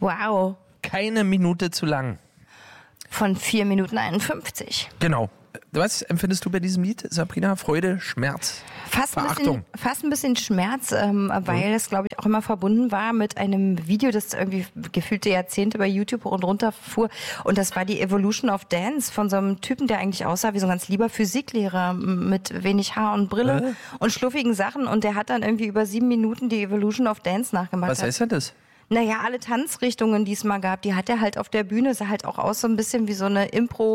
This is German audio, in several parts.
Wow. Keine Minute zu lang. Von 4 Minuten 51. Genau. Was empfindest du bei diesem Lied, Sabrina? Freude, Schmerz, Verachtung? Fast ein bisschen Schmerz, weil es, glaube ich, auch immer verbunden war mit einem Video, das irgendwie gefühlte Jahrzehnte bei YouTube hoch und runter fuhr. Und das war die Evolution of Dance von so einem Typen, der eigentlich aussah wie so ein ganz lieber Physiklehrer mit wenig Haar und Brille und schluffigen Sachen. Und der hat dann irgendwie über 7 Minuten die Evolution of Dance nachgemacht. Was heißt denn das? Naja, alle Tanzrichtungen, die es mal gab, die hat er halt auf der Bühne, sah halt auch aus so ein bisschen wie so eine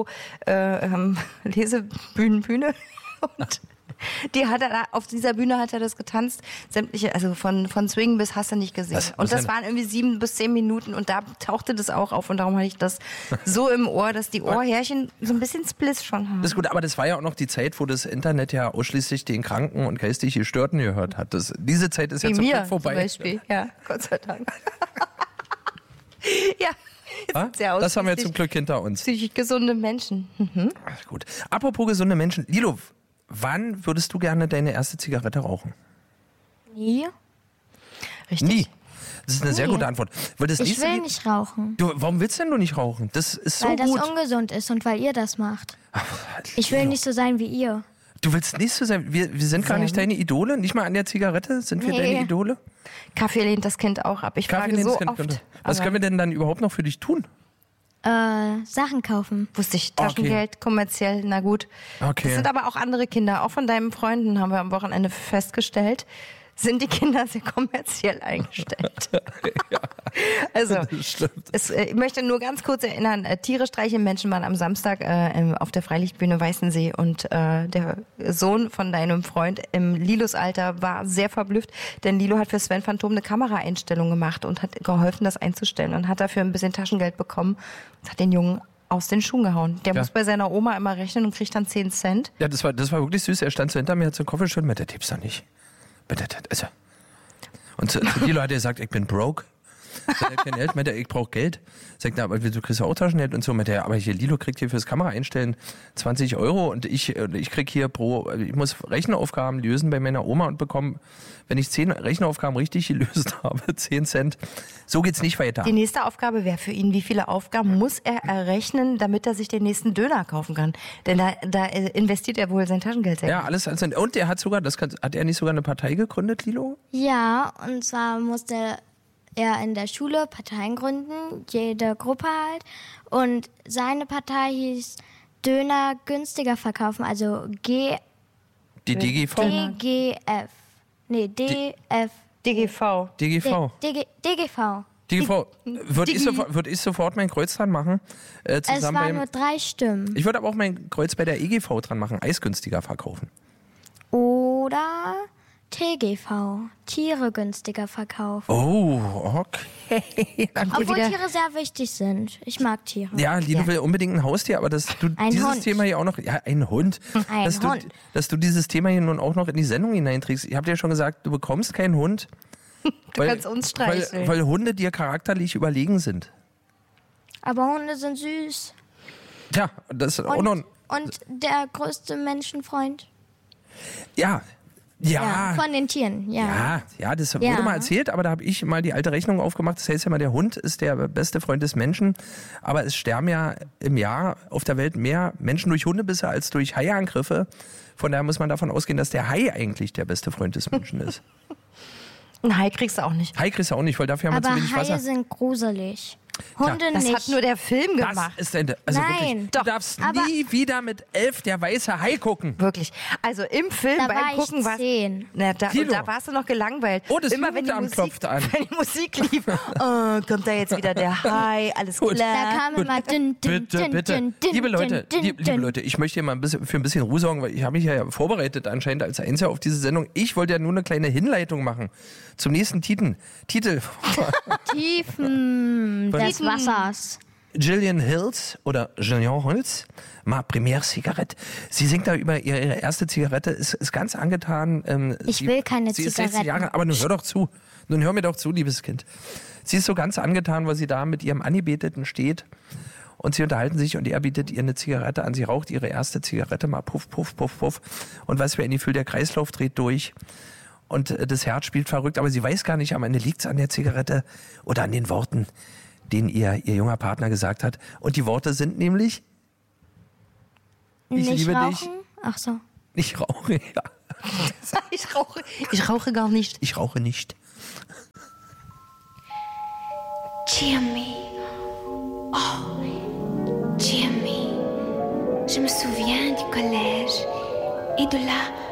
Lesebühne. Und die hat er da, auf dieser Bühne hat er das getanzt, sämtliche, also von Swing bis hast du nicht gesehen. Und das waren irgendwie 7 bis 10 Minuten und da tauchte das auch auf und darum hatte ich das so im Ohr, dass die Ohrhärchen so ein bisschen Spliss schon haben. Das ist gut, aber das war ja auch noch die Zeit, wo das Internet ja ausschließlich den Kranken und geistig Gestörten gehört hat. Diese Zeit ist ja zum Glück vorbei. Zum Beispiel, ja, Gott sei Dank. Ja. Das haben wir zum Glück hinter uns. Psychisch gesunde Menschen. Mhm. Ach, gut. Apropos gesunde Menschen. Lilo, wann würdest du gerne deine erste Zigarette rauchen? Nie. Richtig. Nie. Das ist eine sehr gute Antwort. Ich will nicht rauchen. Warum willst denn du nicht rauchen? Das ist so gut. Weil das gut. ungesund ist und weil ihr das macht. Ich will nicht so sein wie ihr. Du willst nicht so sein. Wir sind gar nicht deine Idole. Nicht mal an der Zigarette sind wir deine Idole. Kaffee lehnt das Kind auch ab. Ich frage so oft. Was können wir denn dann überhaupt noch für dich tun? Sachen kaufen. Wusste ich, Taschengeld, kommerziell, na gut. Okay. Das sind aber auch andere Kinder. Auch von deinen Freunden haben wir am Wochenende festgestellt, sind die Kinder sehr kommerziell eingestellt. Ja, also, stimmt. Ich möchte nur ganz kurz erinnern, Tiere streicheln Menschen waren am Samstag auf der Freilichtbühne Weißensee und der Sohn von deinem Freund im Lilos Alter war sehr verblüfft, denn Lilo hat für Sven Phantom eine Kameraeinstellung gemacht und hat geholfen, das einzustellen und hat dafür ein bisschen Taschengeld bekommen und hat den Jungen aus den Schuhen gehauen. Der muss bei seiner Oma immer rechnen und kriegt dann 10 Cent. Ja, das war wirklich süß. Er stand so hinter mir, hat so einen Kopf geschüttelt mit der Tipps doch nicht. Bitte, also. Und zu Lilo hat er gesagt, ich bin broke. Sagt er kein Geld, meint er, ich brauche Geld. Sagt er, aber du kriegst auch Taschengeld und so. Meint er, aber hier, Lilo kriegt hier fürs Kamera einstellen 20 € und ich krieg hier ich muss Rechenaufgaben lösen bei meiner Oma und bekomme, wenn ich 10 Rechenaufgaben richtig gelöst habe, 10 Cent. So geht's nicht weiter. Die nächste Aufgabe wäre für ihn, wie viele Aufgaben muss er errechnen, damit er sich den nächsten Döner kaufen kann? Denn da investiert er wohl sein Taschengeld sehr. Ja, alles. Und er hat sogar, hat er nicht sogar eine Partei gegründet, Lilo? Ja, und zwar musste er in der Schule Parteien gründen, jede Gruppe halt. Und seine Partei hieß Döner günstiger verkaufen, also Die DGV? DGF. Nee, DF. DGV. DGV. DGV. DGV. Würde ich sofort mein Kreuz dran machen? Es waren nur 3 Stimmen. Ich würde aber auch mein Kreuz bei der EGV dran machen, Eis günstiger verkaufen. Oder TGV, Tiere günstiger verkaufen. Oh, okay. Obwohl Tiere sehr wichtig sind. Ich mag Tiere. Ja, Lilo will unbedingt ein Haustier, aber dieses Hund. Thema hier auch noch, ja, ein Hund. Dass du dieses Thema hier nun auch noch in die Sendung hineinträgst. Ich habe dir ja schon gesagt, du bekommst keinen Hund. Du kannst uns streicheln. Weil Hunde dir charakterlich überlegen sind. Aber Hunde sind süß. Ja, das ist auch noch... Und der größte Menschenfreund. Ja, von den Tieren, Ja, das wurde mal erzählt, aber da habe ich mal die alte Rechnung aufgemacht. Das heißt ja mal, der Hund ist der beste Freund des Menschen, aber es sterben ja im Jahr auf der Welt mehr Menschen durch Hundebisse als durch Haiangriffe. Von daher muss man davon ausgehen, dass der Hai eigentlich der beste Freund des Menschen ist. Ein Hai kriegst du auch nicht. Hai kriegst du auch nicht, weil dafür haben wir zu wenig Wasser. Aber Haie sind gruselig. Hunde das nicht. hat nur der Film gemacht. Das ist also Nein, wirklich, du darfst nie wieder mit 11 der weiße Hai gucken. Wirklich. Also im Film da beim war Gucken ich 10. da warst du noch gelangweilt. Oh, das immer wenn die klopft an. Wenn die Musik lief, kommt da jetzt wieder der Hai, alles klar. Da kam immer Bitte. Liebe Leute, ich möchte hier mal für ein bisschen Ruhe sorgen, weil ich habe mich ja vorbereitet anscheinend als Einziger auf diese Sendung. Ich wollte ja nur eine kleine Hinleitung machen zum nächsten Titel. Tiefen des Wassers. Gillian Hills oder Gillian Hills, ma première Zigarette. Sie singt da über ihre erste Zigarette, ist ganz angetan. Ich will keine Sie ist Zigaretten. 16 Jahre, aber nun hör doch zu. Nun hör mir doch zu, liebes Kind. Sie ist so ganz angetan, weil sie da mit ihrem Angebeteten steht und sie unterhalten sich und er bietet ihr eine Zigarette an. Sie raucht ihre erste Zigarette, mal puff, puff, puff, puff. Und was für ein Gefühl, der Kreislauf dreht durch. Und das Herz spielt verrückt, aber sie weiß gar nicht, am Ende liegt's an der Zigarette oder an den Worten. den ihr junger Partner gesagt hat. Und die Worte sind nämlich: Ich Nicht liebe rauchen? dich. Ach so. Ich rauche, ja. Ich rauche gar nicht. Ich rauche nicht. Jimmy. Oh, Jimmy. Je me souviens du collège et de la